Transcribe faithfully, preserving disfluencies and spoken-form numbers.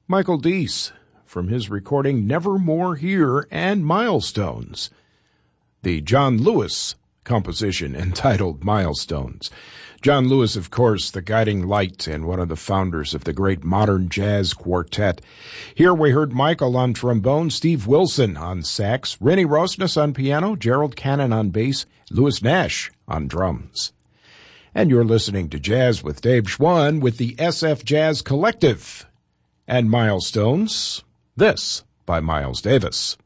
Michael Deese, from his recording Nevermore Here and Milestones, the John Lewis composition entitled Milestones. John Lewis, of course, the guiding light and one of the founders of the great modern jazz quartet. Here we heard Michael on trombone, Steve Wilson on sax, Rennie Rosnes on piano, Gerald Cannon on bass, Louis Nash on drums. And you're listening to Jazz with Dave Schwann with the S F Jazz Collective. And Milestones, this by Miles Davis.